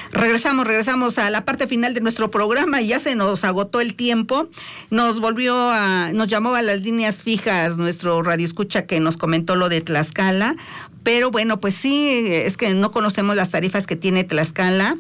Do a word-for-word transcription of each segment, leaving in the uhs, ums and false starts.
Regresamos, regresamos a la parte final de nuestro programa y ya se nos agotó el tiempo. Nos volvió a, nos llamó a las líneas fijas nuestro radioescucha que nos comentó lo de Tlaxcala, pero bueno, pues sí, es que no conocemos las tarifas que tiene Tlaxcala,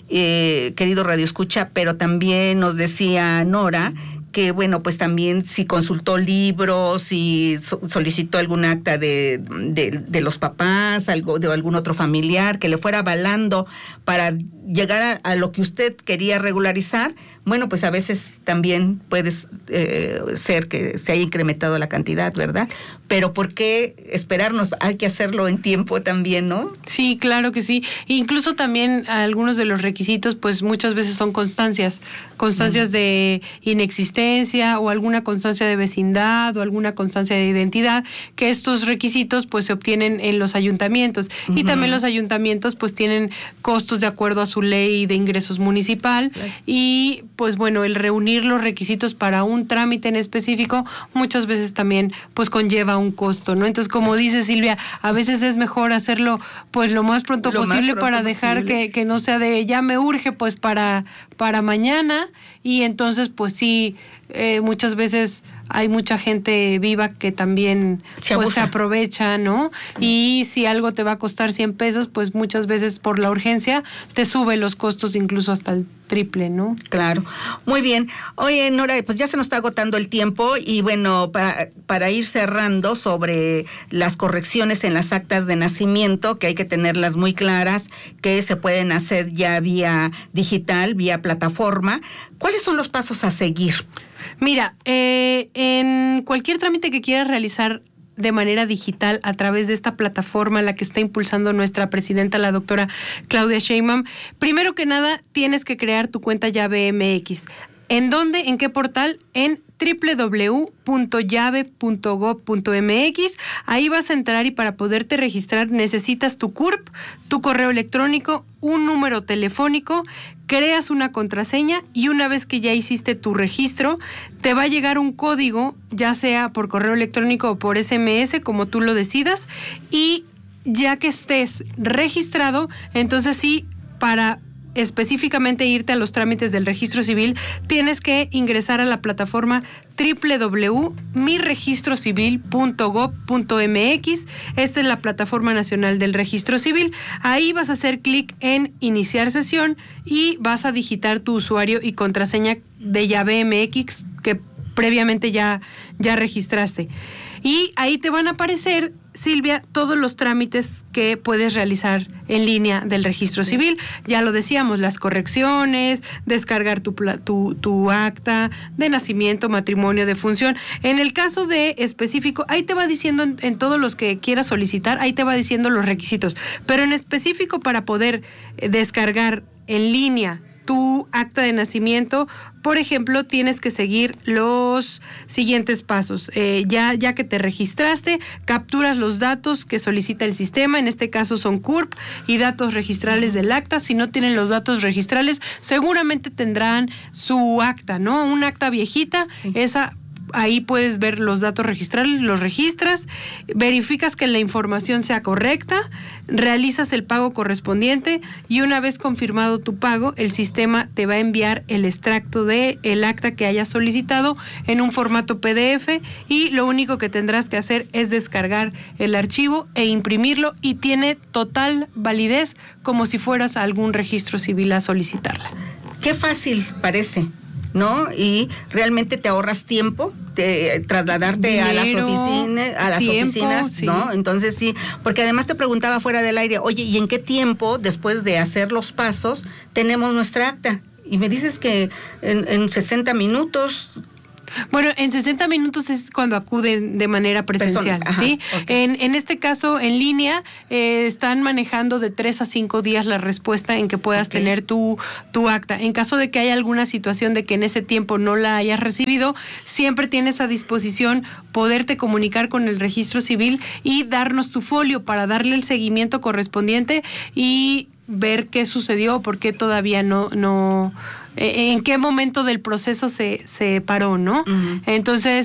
eh, querido radioescucha, pero también nos decía Nora que bueno, pues también si consultó libros, si so, solicitó algún acta de, de, de los papás, algo de algún otro familiar que le fuera avalando para llegar a, a lo que usted quería regularizar, bueno, pues a veces también puede eh, ser que se haya incrementado la cantidad, ¿verdad? Pero ¿por qué esperarnos? Hay que hacerlo en tiempo también, ¿no? Sí, claro que sí. Incluso también algunos de los requisitos, pues muchas veces son constancias, constancias uh-huh. de inexistencia o alguna constancia de vecindad o alguna constancia de identidad, que estos requisitos pues se obtienen en los ayuntamientos. Uh-huh. Y también los ayuntamientos pues tienen costos de acuerdo a su ley de ingresos municipal, claro. Y pues bueno, el reunir los requisitos para un trámite en específico muchas veces también pues conlleva un costo, ¿no? Entonces, como dice Silvia, a veces es mejor hacerlo pues lo más pronto lo posible más pronto para dejar que, que no sea de ya me urge pues para, para mañana, y entonces pues sí, eh, muchas veces hay mucha gente viva que también se, pues, se aprovecha, ¿no? Sí. Y si algo te va a costar cien pesos, pues muchas veces por la urgencia te sube los costos incluso hasta el triple, ¿no? Claro. Muy bien. Oye, Nora, pues ya se nos está agotando el tiempo y bueno, para, para ir cerrando sobre las correcciones en las actas de nacimiento, que hay que tenerlas muy claras, que se pueden hacer ya vía digital, vía plataforma. ¿Cuáles son los pasos a seguir? Mira, eh, en cualquier trámite que quieras realizar de manera digital a través de esta plataforma, la que está impulsando nuestra presidenta, la doctora Claudia Sheinbaum, primero que nada tienes que crear tu cuenta llave M X. ¿En dónde? ¿En qué portal? En doble u doble u doble u punto llave punto gob punto m x. Ahí vas a entrar y para poderte registrar necesitas tu C U R P, tu correo electrónico, un número telefónico, creas una contraseña y una vez que ya hiciste tu registro, te va a llegar un código, ya sea por correo electrónico o por S M S, como tú lo decidas, y ya que estés registrado, entonces sí, para específicamente irte a los trámites del registro civil, tienes que ingresar a la plataforma doble u doble u doble u punto mi registro civil punto gob punto m x. Esta es la plataforma nacional del registro civil. Ahí vas a hacer clic en iniciar sesión y vas a digitar tu usuario y contraseña de llave M X que previamente ya, ya registraste. Y ahí te van a aparecer, Silvia, todos los trámites que puedes realizar en línea del registro civil. Ya lo decíamos, las correcciones, descargar tu, tu, tu acta de nacimiento, matrimonio, defunción. En el caso de específico, ahí te va diciendo en, en todos los que quieras solicitar, ahí te va diciendo los requisitos. Pero en específico para poder descargar en línea tu acta de nacimiento, por ejemplo, tienes que seguir los siguientes pasos. Eh, ya, ya que te registraste, capturas los datos que solicita el sistema, en este caso son C U R P y datos registrales del acta. Si no tienen los datos registrales, seguramente tendrán su acta, ¿no? Un acta viejita, sí. Esa... Ahí puedes ver los datos registrales, los registras, verificas que la información sea correcta, realizas el pago correspondiente y una vez confirmado tu pago, el sistema te va a enviar el extracto de el acta que hayas solicitado en un formato P D F y lo único que tendrás que hacer es descargar el archivo e imprimirlo y tiene total validez como si fueras a algún registro civil a solicitarla. Qué fácil parece, ¿no? Y realmente te ahorras tiempo, te, trasladarte Dinero, a las oficinas, a las tiempo, oficinas, sí. ¿No? Entonces sí, porque además te preguntaba fuera del aire, oye, ¿y en qué tiempo, después de hacer los pasos, tenemos nuestra acta? Y me dices que en, en sesenta minutos... Bueno, en sesenta minutos es cuando acuden de manera presencial, Persona, ¿sí? Ajá, okay. En, en este caso, en línea, eh, están manejando de tres a cinco días la respuesta en que puedas okay. tener tu, tu acta. En caso de que haya alguna situación de que en ese tiempo no la hayas recibido, siempre tienes a disposición poderte comunicar con el registro civil y darnos tu folio para darle el seguimiento correspondiente y ver qué sucedió, por qué todavía no... no en qué momento del proceso se, se paró, ¿no? Uh-huh. Entonces,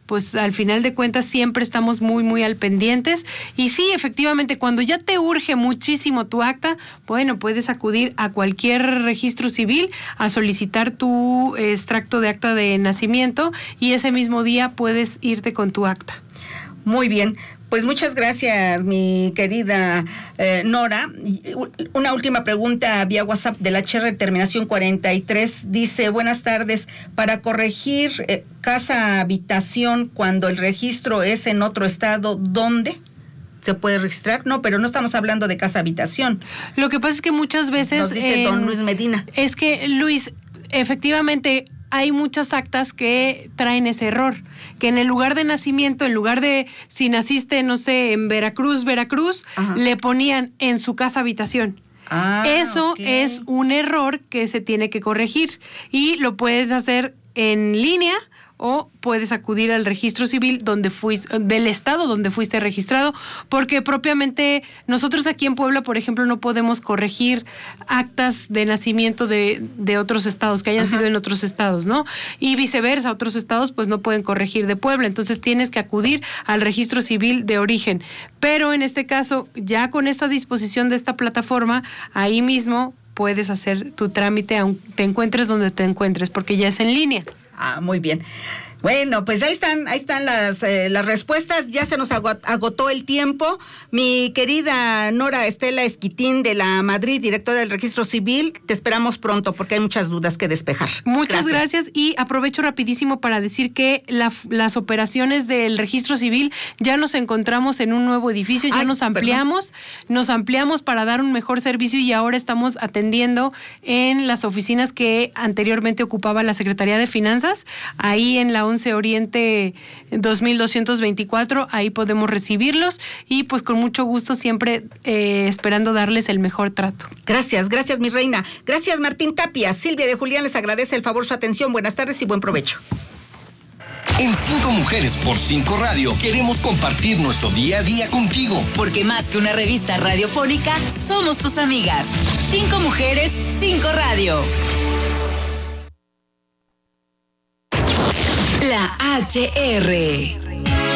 pues al final de cuentas siempre estamos muy, muy al pendientes. Y sí, efectivamente, cuando ya te urge muchísimo tu acta, bueno, puedes acudir a cualquier registro civil a solicitar tu extracto de acta de nacimiento y ese mismo día puedes irte con tu acta. Muy bien. Pues muchas gracias, mi querida eh, Nora. Una última pregunta vía WhatsApp de la H R terminación cuarenta y tres. Dice, buenas tardes, para corregir eh, casa habitación cuando el registro es en otro estado, ¿dónde se puede registrar? No, pero no estamos hablando de casa habitación. Lo que pasa es que muchas veces... Nos dice eh, don Luis Medina. Es que, Luis, efectivamente... hay muchas actas que traen ese error, que en el lugar de nacimiento, en lugar de si naciste, no sé, en Veracruz, Veracruz, Ajá. le ponían en su casa habitación. Ah, Eso okay. es un error que se tiene que corregir y lo puedes hacer en línea o puedes acudir al registro civil donde fuiste, del estado donde fuiste registrado, porque propiamente nosotros aquí en Puebla, por ejemplo, no podemos corregir actas de nacimiento de, de otros estados, que hayan Ajá. sido en otros estados, ¿no? Y viceversa, otros estados pues no pueden corregir de Puebla, entonces tienes que acudir al registro civil de origen. Pero en este caso, ya con esta disposición de esta plataforma, ahí mismo puedes hacer tu trámite, aunque te encuentres donde te encuentres, porque ya es en línea. Ah, muy bien. Bueno, pues ahí están, ahí están las, eh, las respuestas. Ya se nos agotó el tiempo. Mi querida Nora Estela Esquitín de la Madrid, directora del Registro Civil, te esperamos pronto porque hay muchas dudas que despejar. Muchas gracias, gracias y aprovecho rapidísimo para decir que la, las operaciones del Registro Civil ya nos encontramos en un nuevo edificio, ya Ay, nos ampliamos, perdón. nos ampliamos para dar un mejor servicio y ahora estamos atendiendo en las oficinas que anteriormente ocupaba la Secretaría de Finanzas, ahí en la once Oriente dos mil doscientos veinticuatro, ahí podemos recibirlos y pues con mucho gusto siempre eh, esperando darles el mejor trato. Gracias, gracias mi reina. Gracias Martín Tapia. Silvia de Julián les agradece el favor su atención. Buenas tardes y buen provecho. En Cinco Mujeres por Cinco Radio queremos compartir nuestro día a día contigo. Porque más que una revista radiofónica, somos tus amigas. Cinco Mujeres, Cinco Radio. La H R.